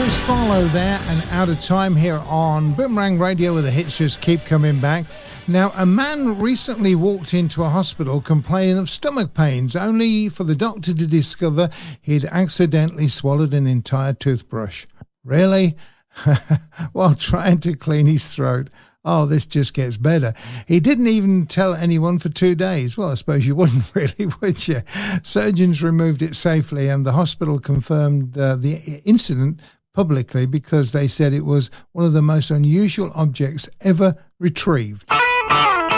Chris Farlow there, and Out of Time here on Boomerang Radio, where the hits just keep coming back. Now, a man recently walked into a hospital complaining of stomach pains, only for the doctor to discover he'd accidentally swallowed an entire toothbrush. Really? While trying to clean his throat. Oh, this just gets better. He didn't even tell anyone for 2 days. Well, I suppose you wouldn't really, would you? Surgeons removed it safely, and the hospital confirmed the incident publicly because they said it was one of the most unusual objects ever retrieved.